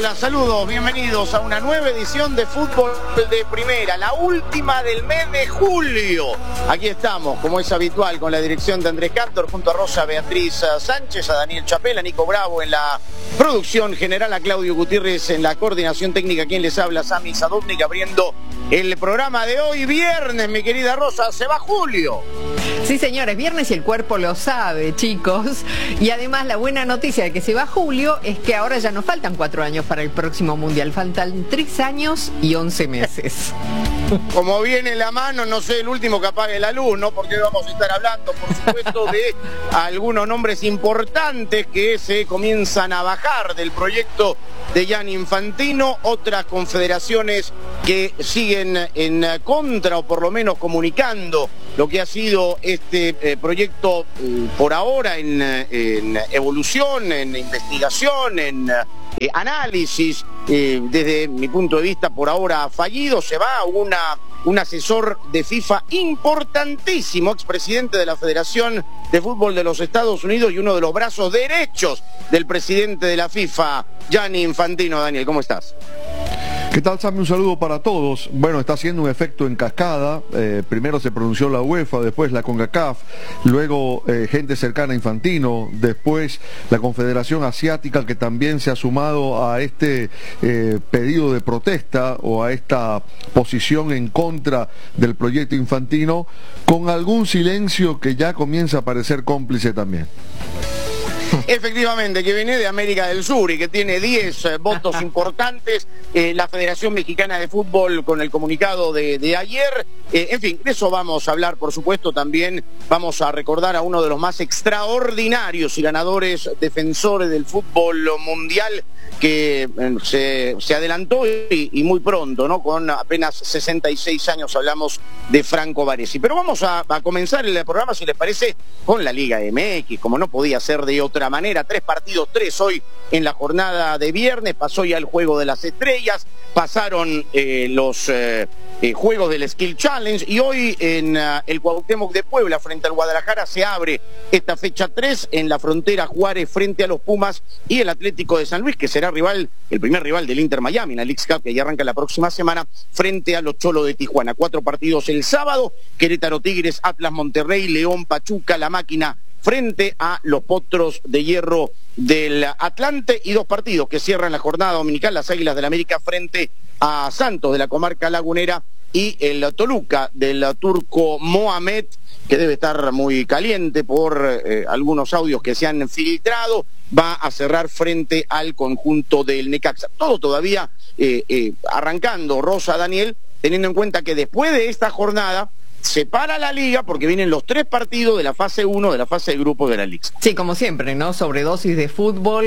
Hola, saludos, bienvenidos a una nueva edición de Fútbol de Primera, la última del mes de julio. Aquí estamos, como es habitual, con la dirección de Andrés Cantor, junto a Rosa Beatriz Sánchez, a Daniel Chapela, a Nico Bravo en la producción general, a Claudio Gutiérrez en la coordinación técnica, quien les habla, Sami Sadovnik, abriendo el programa de hoy, viernes, mi querida Rosa, se va julio. Sí, señores, viernes y el cuerpo lo sabe, chicos. Y además la buena noticia de que se va julio es que ahora ya no faltan 4 años para el próximo Mundial, faltan 3 años y 11 meses. Como viene la mano, no sé, el último que apague la luz, ¿no? Porque vamos a estar hablando, por supuesto, de algunos nombres importantes que se comienzan a bajar del proyecto de Gianni Infantino, otras confederaciones que siguen en contra, o por lo menos comunicando lo que ha sido este proyecto por ahora en evolución, en investigación, en análisis. Desde mi punto de vista, por ahora fallido. Se va un asesor de FIFA importantísimo, expresidente de la Federación de Fútbol de los Estados Unidos y uno de los brazos derechos del presidente de la FIFA, Gianni Infantino. Daniel, ¿cómo estás? ¿Qué tal, Sammy? Un saludo para todos. Bueno, está haciendo un efecto en cascada. Primero se pronunció la UEFA, después la CONCACAF, luego gente cercana a Infantino, después la Confederación Asiática, que también se ha sumado a este pedido de protesta o a esta posición en contra del proyecto Infantino, con algún silencio que ya comienza a parecer cómplice también. Efectivamente, que viene de América del Sur y que tiene 10 votos importantes, la Federación Mexicana de Fútbol con el comunicado de ayer. En fin, de eso vamos a hablar, por supuesto. También vamos a recordar a uno de los más extraordinarios y ganadores defensores del fútbol mundial, que se adelantó y muy pronto, ¿no? Con apenas 66 años. Hablamos de Franco Baresi. Pero vamos a comenzar el programa, si les parece, con la Liga MX, como no podía ser de otra manera. 3 partidos, 3 hoy en la jornada de viernes. Pasó ya el Juego de las Estrellas, pasaron los Juegos del Skill Challenge, y hoy en el Cuauhtémoc de Puebla frente al Guadalajara se abre esta fecha 3 en la Frontera. Juárez frente a los Pumas y el Atlético de San Luis, que será el primer rival del Inter Miami en la Leagues Cup, que ya arranca la próxima semana, frente a los Cholos de Tijuana. 4 partidos el sábado: Querétaro Tigres, Atlas Monterrey, León Pachuca, La Máquina frente a los Potros de Hierro del Atlante, y 2 partidos que cierran la jornada dominical: las Águilas del América frente a Santos de la comarca lagunera, y el Toluca del turco Mohamed, que debe estar muy caliente por algunos audios que se han filtrado, va a cerrar frente al conjunto del Necaxa. Todo todavía arrancando, Rosa, Daniel, teniendo en cuenta que después de esta jornada se para la liga, porque vienen los 3 partidos de la fase 1, de la fase de grupos de la Liga. Sí, como siempre, ¿no? Sobredosis de fútbol,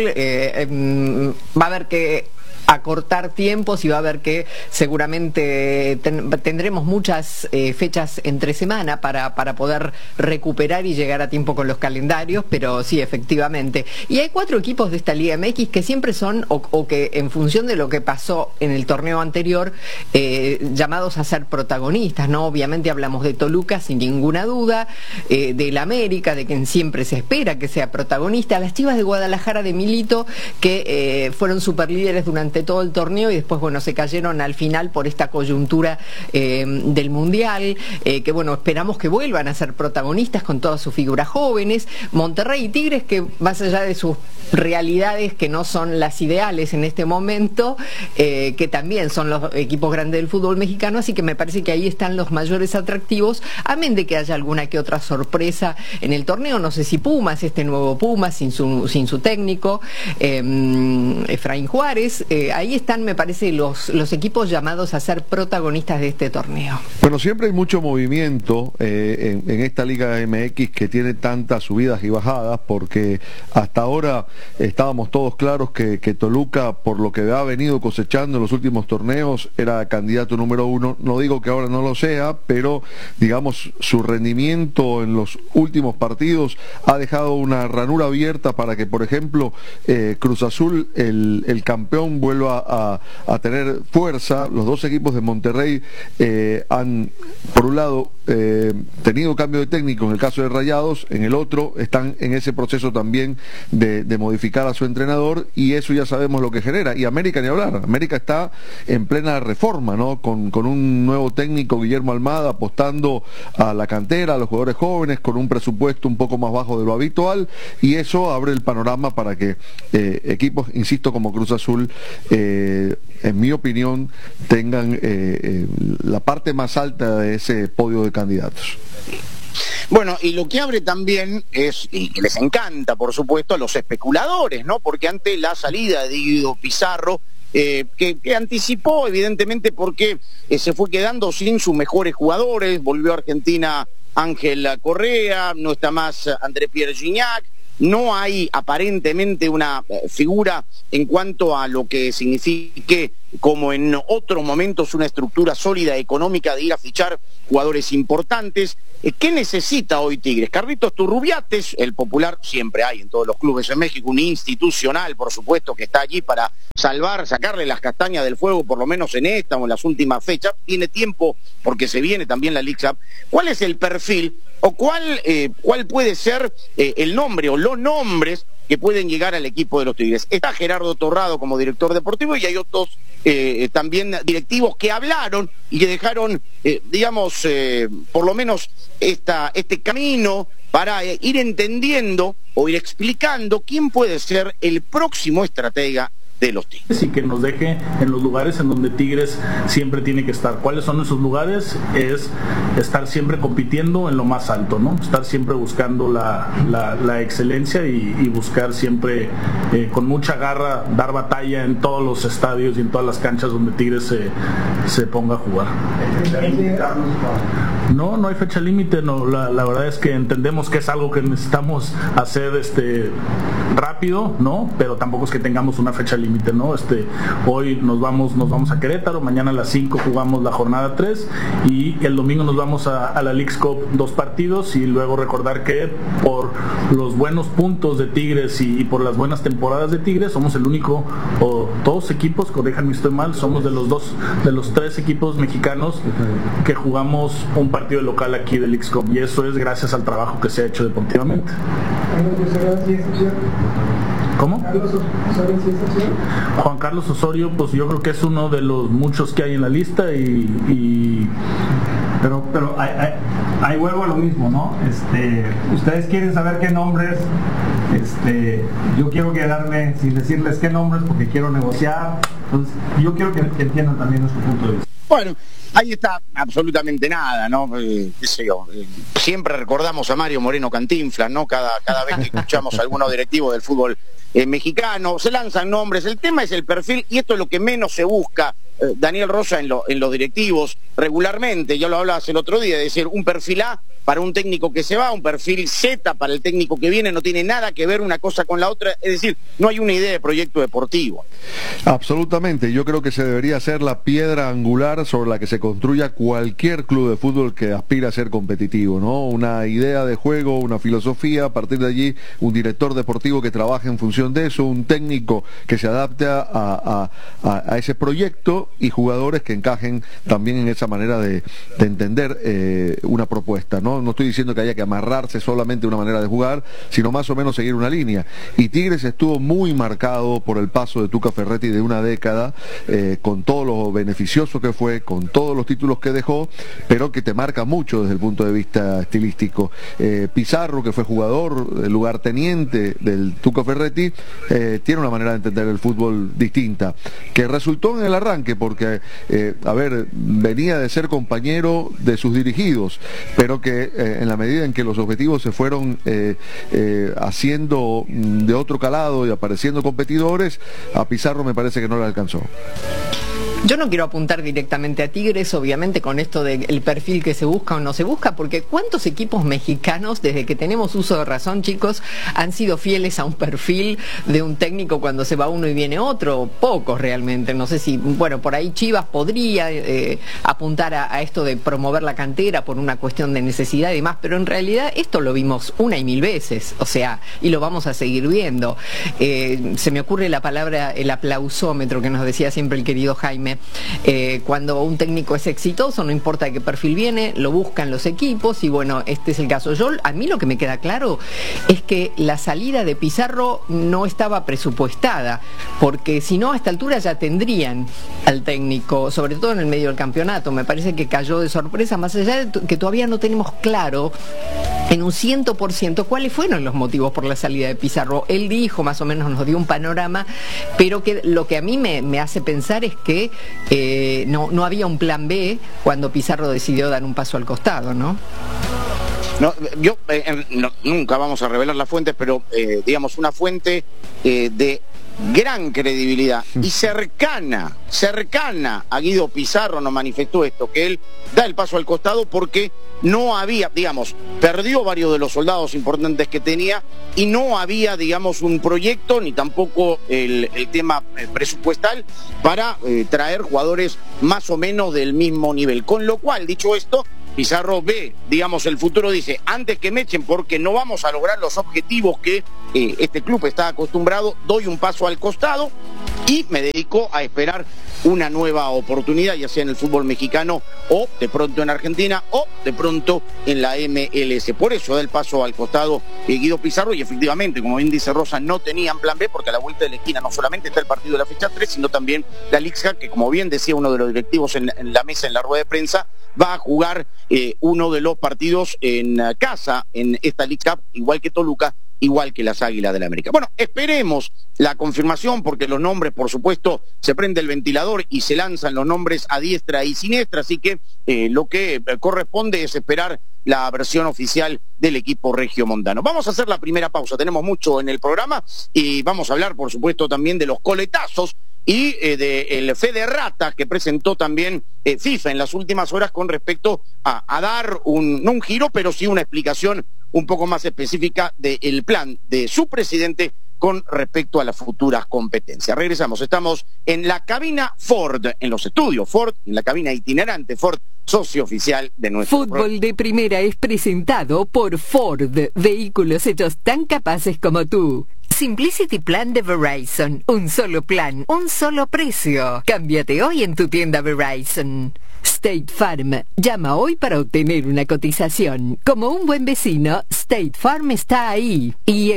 va a haber que acortar tiempos y va a haber que seguramente tendremos muchas fechas entre semana para poder recuperar y llegar a tiempo con los calendarios, pero sí, efectivamente. Y hay 4 equipos de esta Liga MX que siempre son, o que en función de lo que pasó en el torneo anterior, llamados a ser protagonistas, ¿no? Obviamente hablamos de Toluca, sin ninguna duda, del América, de quien siempre se espera que sea protagonista, las Chivas de Guadalajara de Milito, que fueron superlíderes durante todo el torneo y después, bueno, se cayeron al final por esta coyuntura del Mundial, que bueno, esperamos que vuelvan a ser protagonistas con todas sus figuras jóvenes. Monterrey y Tigres, que más allá de sus realidades que no son las ideales en este momento, que también son los equipos grandes del fútbol mexicano, así que me parece que ahí están los mayores atractivos, amén de que haya alguna que otra sorpresa en el torneo. No sé si Pumas, este nuevo Pumas sin su técnico, Efraín Juárez, ahí están, me parece, los equipos llamados a ser protagonistas de este torneo. Bueno, siempre hay mucho movimiento en esta Liga MX, que tiene tantas subidas y bajadas, porque hasta ahora estábamos todos claros que Toluca, por lo que ha venido cosechando en los últimos torneos, era candidato número 1. No digo que ahora no lo sea, pero digamos, su rendimiento en los últimos partidos ha dejado una ranura abierta para que, por ejemplo, Cruz Azul, el campeón, vuelva vuelva a tener fuerza. Los dos equipos de Monterrey han, por un lado, tenido cambio de técnico en el caso de Rayados, en el otro están en ese proceso también de modificar a su entrenador, y eso ya sabemos lo que genera. Y América ni hablar, América está en plena reforma, ¿no? Con un nuevo técnico, Guillermo Almada, apostando a la cantera, a los jugadores jóvenes, con un presupuesto un poco más bajo de lo habitual, y eso abre el panorama para que equipos, insisto, como Cruz Azul, en mi opinión, tengan la parte más alta de ese podio de candidatos. Bueno, y lo que abre también es, y que les encanta, por supuesto, a los especuladores, ¿no? Porque ante la salida de Guido Pizarro, que anticipó, evidentemente, porque se fue quedando sin sus mejores jugadores, volvió a Argentina Ángel Correa, no está más André Pierre Gignac, no hay aparentemente una figura en cuanto a lo que signifique, como en otros momentos, una estructura sólida económica de ir a fichar jugadores importantes. ¿Qué necesita hoy Tigres? Carlitos Turrubiates, el popular, siempre hay en todos los clubes en México, un institucional, por supuesto, que está allí para sacarle las castañas del fuego, por lo menos en esta o en las últimas fechas. Tiene tiempo porque se viene también la League Cup. ¿Cuál es el perfil o cuál puede ser el nombre o los nombres que pueden llegar al equipo de los Tigres? Está Gerardo Torrado como director deportivo, y hay otros también directivos que hablaron y que dejaron, por lo menos este camino para ir entendiendo o ir explicando quién puede ser el próximo estratega de los Tigres. Y que nos deje en los lugares en donde Tigres siempre tiene que estar. ¿Cuáles son esos lugares? Es estar siempre compitiendo en lo más alto, ¿no? Estar siempre buscando la excelencia y buscar siempre con mucha garra dar batalla en todos los estadios y en todas las canchas donde Tigres se ponga a jugar. No hay fecha límite, no, la verdad es que entendemos que es algo que necesitamos hacer rápido, ¿no? Pero tampoco es que tengamos una fecha límite, ¿no? Hoy nos vamos a Querétaro, mañana a las 5 jugamos la jornada 3 y el domingo nos vamos a la Leagues Cup 2 partidos, y luego recordar que por los buenos puntos de Tigres y por las buenas temporadas de Tigres somos el único, o dos equipos, corríjanme si estoy mal, somos de los 3 equipos mexicanos que jugamos un partido local aquí de Leagues Cup, y eso es gracias al trabajo que se ha hecho deportivamente. ¿Cómo? Juan Carlos Osorio, pues yo creo que es uno de los muchos que hay en la lista, pero ahí vuelvo a lo mismo, ¿no? Ustedes quieren saber qué nombres, yo quiero quedarme sin decirles qué nombres porque quiero negociar. Entonces yo quiero que entiendan también nuestro punto de vista. Bueno, ahí está absolutamente nada, ¿no? Siempre recordamos a Mario Moreno Cantinflas, ¿no? Cada vez que escuchamos a algunos directivos del fútbol mexicano, se lanzan nombres. El tema es el perfil, y esto es lo que menos se busca, Daniel Rosa, en los directivos regularmente. Ya lo hablabas el otro día, de decir, un perfil A para un técnico que se va, un perfil Z para el técnico que viene, no tiene nada que ver una cosa con la otra, es decir, no hay una idea de proyecto deportivo. Absolutamente, yo creo que se debería ser la piedra angular sobre la que se construya cualquier club de fútbol que aspira a ser competitivo, ¿no? Una idea de juego, una filosofía, a partir de allí un director deportivo que trabaje en función de eso, un técnico que se adapte a ese proyecto, y jugadores que encajen también en esa manera de entender una propuesta, ¿no? No estoy diciendo que haya que amarrarse solamente a una manera de jugar, sino más o menos seguir una línea. Y Tigres estuvo muy marcado por el paso de Tuca Ferretti de una década, con todo lo beneficioso que fue, con todos los títulos que dejó, pero que te marca mucho desde el punto de vista estilístico. Pizarro, que fue jugador, lugarteniente del Tuca Ferretti, tiene una manera de entender el fútbol distinta, que resultó en el arranque, porque, venía de ser compañero de sus dirigidos, pero que en la medida en que los objetivos se fueron haciendo de otro calado y apareciendo competidores, a Pizarro me parece que no le alcanzó. Yo no quiero apuntar directamente a Tigres, obviamente, con esto del perfil que se busca o no se busca, porque ¿cuántos equipos mexicanos, desde que tenemos uso de razón, chicos, han sido fieles a un perfil de un técnico cuando se va uno y viene otro? Pocos realmente. No sé si, bueno, por ahí Chivas podría apuntar a esto de promover la cantera por una cuestión de necesidad y demás, pero en realidad esto lo vimos una y mil veces, o sea, y lo vamos a seguir viendo. Se me ocurre la palabra, el aplausómetro que nos decía siempre el querido Jaime. Cuando un técnico es exitoso, no importa de qué perfil viene, lo buscan los equipos y bueno, este es el caso. A mí lo que me queda claro es que la salida de Pizarro no estaba presupuestada, porque si no, a esta altura ya tendrían al técnico, sobre todo en el medio del campeonato. Me parece que cayó de sorpresa, más allá de que todavía no tenemos claro en un 100% cuáles fueron los motivos por la salida de Pizarro. Él dijo, más o menos nos dio un panorama, pero que lo que a mí me hace pensar es que no había un plan B cuando Pizarro decidió dar un paso al costado, ¿no? No, nunca vamos a revelar las fuentes, pero digamos una fuente de gran credibilidad y cercana a Guido Pizarro nos manifestó esto, que él da el paso al costado porque no había, digamos, perdió varios de los soldados importantes que tenía y no había, digamos, un proyecto ni tampoco el tema presupuestal para traer jugadores más o menos del mismo nivel. Con lo cual, dicho esto, Pizarro ve, digamos, el futuro, dice, antes que me echen porque no vamos a lograr los objetivos que este club está acostumbrado, doy un paso al costado y me dedico a esperar una nueva oportunidad, ya sea en el fútbol mexicano o de pronto en Argentina o de pronto en la MLS. Por eso da el paso al costado Guido Pizarro y efectivamente, como bien dice Rosa, no tenían plan B porque a la vuelta de la esquina no solamente está el partido de la fecha 3, sino también la Leagues Cup, que como bien decía uno de los directivos en la mesa, en la rueda de prensa, va a jugar uno de los partidos en casa en esta Leagues Cup, igual que Toluca, igual que las Águilas del América. Bueno, esperemos la confirmación porque los nombres, por supuesto, se prende el ventilador y se lanzan los nombres a diestra y siniestra, así que lo que corresponde es esperar la versión oficial del equipo regiomontano. Vamos a hacer la primera pausa, tenemos mucho en el programa y vamos a hablar, por supuesto, también de los coletazos y del fe de rata que presentó también FIFA en las últimas horas con respecto a dar no un giro, pero sí una explicación un poco más específica del plan de su presidente con respecto a las futuras competencias. Regresamos, estamos en la cabina Ford, en los estudios Ford, en la cabina itinerante Ford, socio oficial de nuestro Fútbol programa. de Primera es presentado por Ford, vehículos hechos tan capaces como tú. Simplicity Plan de Verizon, un solo plan, un solo precio. Cámbiate hoy en tu tienda Verizon. State Farm, llama hoy para obtener una cotización. Como un buen vecino, State Farm está ahí. Y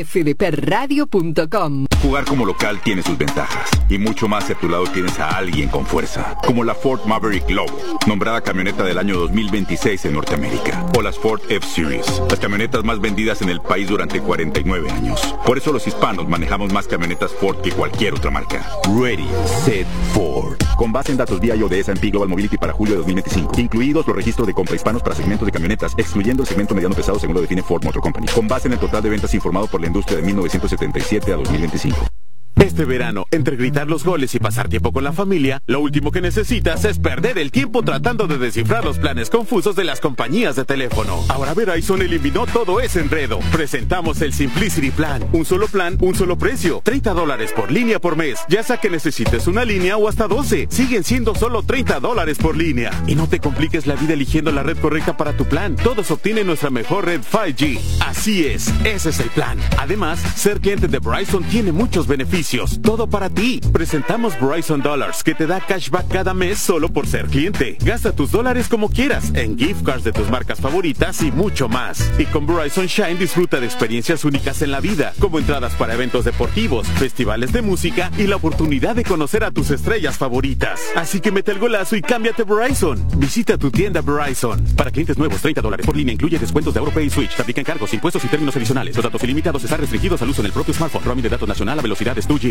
fdpradio.com. Jugar como local tiene sus ventajas, y mucho más si a tu lado tienes a alguien con fuerza, como la Ford Maverick Lobo, nombrada camioneta del año 2026 en Norteamérica, o las Ford F-Series, las camionetas más vendidas en el país durante 49 años. Por eso los hispanos manejamos más camionetas Ford que cualquier otra marca. Ready, Set, Ford. Con base en datos VIO de S&P Global Mobility para julio de 2025, incluidos los registros de compra hispanos para segmentos de camionetas, excluyendo el segmento mediano pesado según lo define Ford Motor Company, con base en el total de ventas informado por la industria de 1977 a 2025. Este verano, entre gritar los goles y pasar tiempo con la familia, lo último que necesitas es perder el tiempo tratando de descifrar los planes confusos de las compañías de teléfono. Ahora Verizon eliminó todo ese enredo. Presentamos el Simplicity Plan. Un solo plan, un solo precio. $30 por línea por mes. Ya sea que necesites una línea o hasta 12. Siguen siendo solo $30 por línea. Y no te compliques la vida eligiendo la red correcta para tu plan. Todos obtienen nuestra mejor red 5G. Así es, ese es el plan. Además, ser cliente de Verizon tiene muchos beneficios. Todo para ti. Presentamos Verizon Dollars, que te da cashback cada mes solo por ser cliente. Gasta tus dólares como quieras, en gift cards de tus marcas favoritas y mucho más. Y con Verizon Shine disfruta de experiencias únicas en la vida, como entradas para eventos deportivos, festivales de música y la oportunidad de conocer a tus estrellas favoritas. Así que mete el golazo y cámbiate Verizon. Visita tu tienda Verizon. Para clientes nuevos, $30 por línea incluye descuentos de AutoPay y Switch. Te aplican cargos, impuestos y términos adicionales. Los datos ilimitados están restringidos al uso en el propio smartphone. Roaming de datos nacional a velocidades 2G.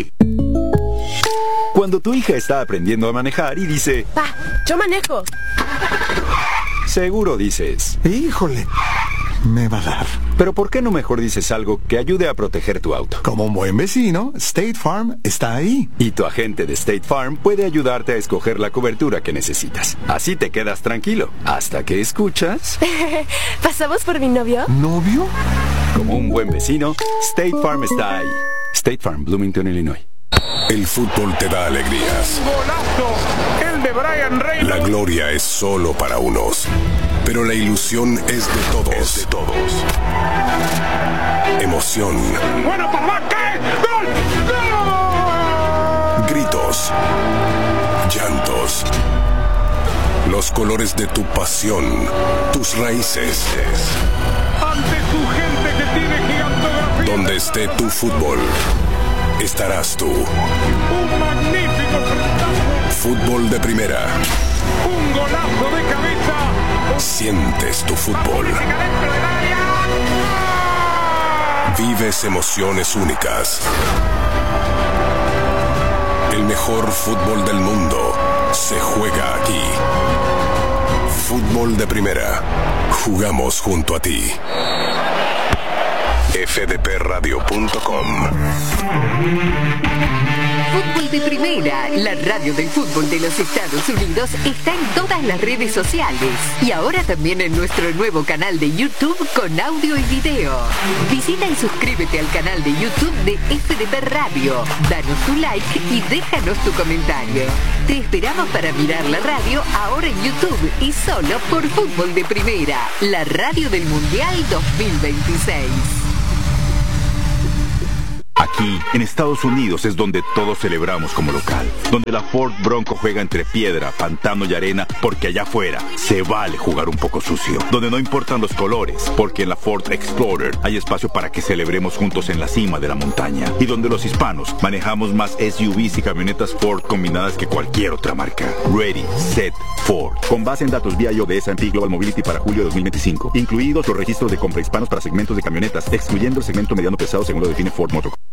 Cuando tu hija está aprendiendo a manejar y dice, Pa, yo manejo. seguro dices, híjole, me va a dar. Pero ¿por qué no mejor dices algo que ayude a proteger tu auto? Como un buen vecino, State Farm está ahí. Y tu agente de State Farm puede ayudarte a escoger la cobertura que necesitas. Así te quedas tranquilo, hasta que escuchas... ¿Pasamos por mi novio? ¿Novio? Como un buen vecino, State Farm está ahí. State Farm, Bloomington, Illinois. El fútbol te da alegrías. ¡Golazo! ¡El de Brian Reynolds! La gloria es solo para unos, pero la ilusión es de todos. Emoción. ¡Bueno, papá! ¿Qué? ¡Gol! ¡Gol! Gritos. Llantos. Los colores de tu pasión. Tus raíces. Ante tu gente que tiene gigantografía. Donde esté tu fútbol, estarás tú. Un magnífico espectáculo. Fútbol de primera. Un golazo de cabeza. Sientes tu fútbol. Vives emociones únicas. El mejor fútbol del mundo se juega aquí. Fútbol de primera. Jugamos junto a ti. fdpradio.com. Fútbol de Primera, la radio del fútbol de los Estados Unidos, está en todas las redes sociales y ahora también en nuestro nuevo canal de YouTube con audio y video. Visita y suscríbete al canal de YouTube de FDP Radio, danos tu like y déjanos tu comentario. Te esperamos para mirar la radio ahora en YouTube y solo por Fútbol de Primera, la radio del Mundial 2026. Aquí, en Estados Unidos, es donde todos celebramos como local. Donde la Ford Bronco juega entre piedra, pantano y arena, porque allá afuera se vale jugar un poco sucio. Donde no importan los colores, porque en la Ford Explorer hay espacio para que celebremos juntos en la cima de la montaña. Y donde los hispanos manejamos más SUVs y camionetas Ford combinadas que cualquier otra marca. Ready, Set, Ford. Con base en datos VIO de S&P Global Mobility para julio de 2025. Incluidos los registros de compra hispanos para segmentos de camionetas, excluyendo el segmento mediano pesado según lo define Ford Motor.